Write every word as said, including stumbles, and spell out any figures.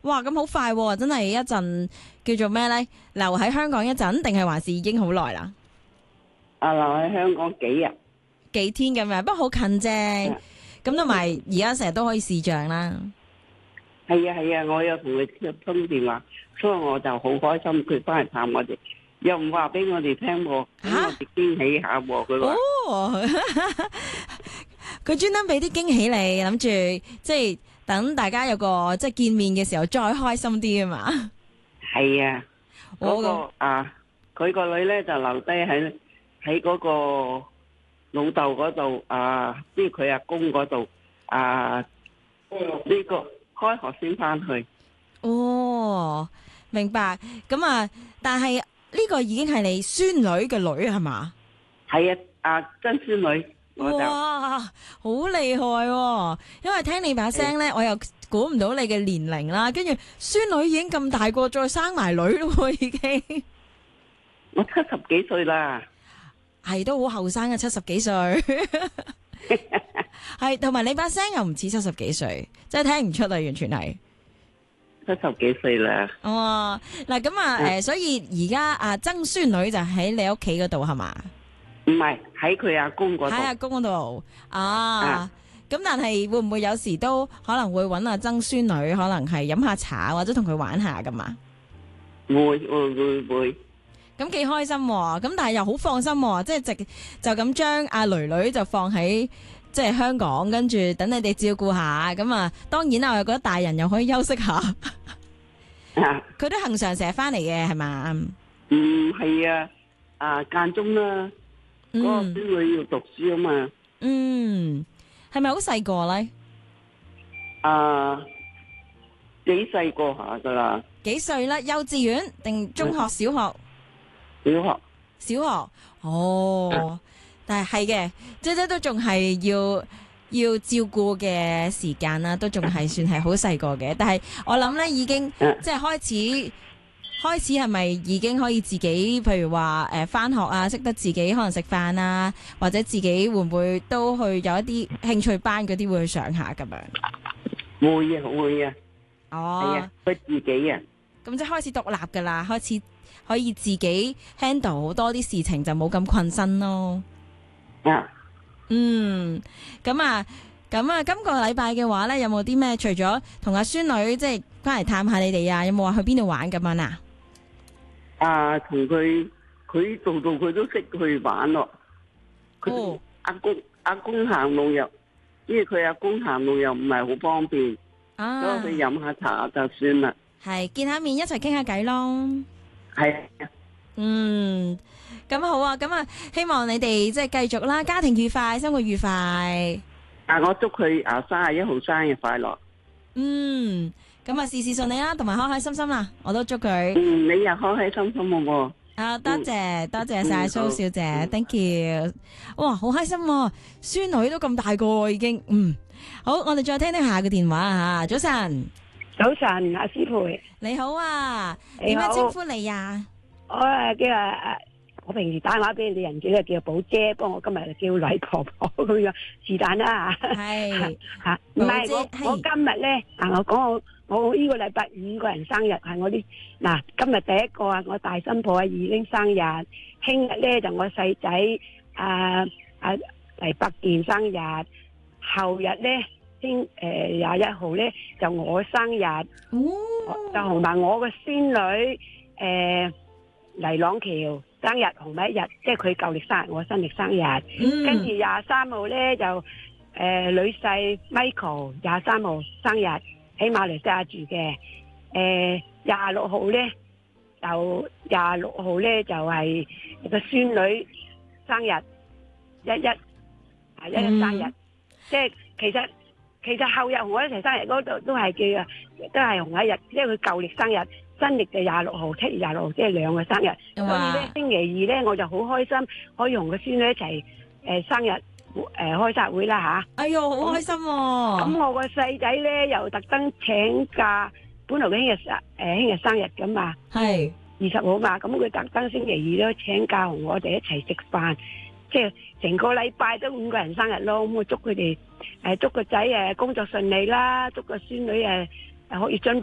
哇，咁好快喎，真係一陣叫做咩呢？留喺香港一陣，定係還是已經好耐啦？ 啊，留喺香港幾日？ 幾天咁樣，不過好近啫。咁同埋而家成日都可以視像啦。 係啊係啊，我有同佢接通電話，所以我就好開心佢翻嚟探我哋，又唔話俾我哋聽喎，俾我哋驚喜下喎。佢話哦，佢專登俾啲驚喜你，諗住即係等大家有個即係見面嘅時候再開心啲啊嘛。 係啊，嗰、 我個啊，佢個女咧就留低喺喺嗰個老豆嗰度啊，即係佢阿公嗰度啊，呢、個開學先翻去。 哦，明白。咁啊，但係呢個已經係你孫女嘅女係嘛？ 係啊，啊曾孫女，我就哇，好厲害喎！因為聽你把聲咧，我又估唔到你嘅年齡啦。跟住孫女已經咁大個，再生埋女咯，已經。 我七十幾歲啦。 係都好後生嘅，七十幾歲。係，同埋你把聲又唔似七十幾歲，即係聽唔出啊，完全係七十幾歲啦。 哦，嗱咁啊，誒，所以而家啊曾孫女就喺你屋企嗰度係嘛？ 唔係喺佢阿公嗰度。 喺阿公嗰度啊。咁但係會唔會有時都可能會揾阿曾孫女，可能係飲下茶或者同佢玩下噶嘛？ 會會會會。 咁幾開心喎！咁但係又好放心喎，即係直就咁將阿囡囡就放喺即係香港，跟住等你哋照顧下。咁啊，當然啦，我又覺得大人又可以休息下。 啊， 佢都恒常成日翻嚟嘅，係嘛？ 嗯，係啊，啊間中啦，嗰、個孫女要讀書啊嘛。 嗯，係咪好細個咧？ 啊，幾細個下噶啦？ 幾歲啦？幼稚園定中學、小學？ 小學。 小學哦，但係係嘅，姐姐都仲係要要照顧嘅時間啦，都仲係算係好細個嘅。但係我諗咧，已經即係開始開始係咪已經可以自己，譬如話誒返學啊，識得自己可能食飯啊，或者自己會唔會都去有一啲興趣班嗰啲會去上下咁樣？ 會啊會啊。 哦， 係啊，佢自己啊。 咁即係開始獨立噶啦，開始可以自己 handle 好多啲事情，就冇咁困身咯。 啊， 嗯，咁啊，咁啊，今個禮拜嘅話咧，有冇啲咩？除咗同阿孫女即係翻嚟探下你哋啊，有冇話去邊度玩咁樣啊？ 啊，同佢佢度度佢都識去玩咯。佢、 哦、 阿公阿公行路又，因為佢阿公行路又唔係好方便， 啊， 所以佢飲下茶就算啦。 係見下面一齊傾下偈咯。 係。 嗯，咁好啊，咁啊，希望你哋即係繼續啦，家庭愉快，生活愉快。 啊，我祝佢啊三十一號生日快樂。 嗯，咁啊事事順利啦，同埋開開心心啦，我都祝佢。 嗯，你又開開心心好喎。 啊，多謝、嗯、多謝晒蘇小姐、 嗯、 ，thank you。哇，好開心喎，孫女都咁大個已經。嗯，好，我哋再聽聽下個電話啊，早晨。 早晨，阿師培， 你好啊，點樣稱呼你啊？ 我誒叫誒，我平時打電話俾人哋人叫叫寶姐，不過我今日就叫女婆婆咁樣，是但啦吓。 係吓，唔係我我今日咧，嗱我講我我呢個禮拜五個人生日係我啲嗱，今日第一個啊，我大新抱阿二玲生日，聽日咧就我細仔啊啊黎伯健生日，後日咧。誒廿一號咧就我生日， 哦、 就同埋我個孫女誒、呃、黎朗橋生日同埋一日，即係佢舊曆生日，我新曆生日。嗯、跟住廿三號咧就誒、呃、女婿 Michael 廿三號生日，喺馬來西亞住嘅。誒廿六號咧就廿六號咧就係、是、個孫女生日，一一啊一一生日，嗯、即係其實。其實後日同我一齊生日嗰度都係叫啊，都係同一日，因為佢舊曆生日，新曆就廿六號，七月廿六號，即係兩個生日。所以咧星期二咧我就好開心，可以同個孫女一齊誒、呃、生日誒、呃、開生日會啦吓。哎喲，好開心喎！咁我個細仔咧又特登請假，本來佢聽日誒聽日生日噶嘛，係二十號嘛，咁佢特登星期二都請假同我哋一齊食飯。即係成個禮拜都五個人生日咯，咁我祝佢哋誒祝個仔誒工作順利啦，祝個孫女誒誒可以進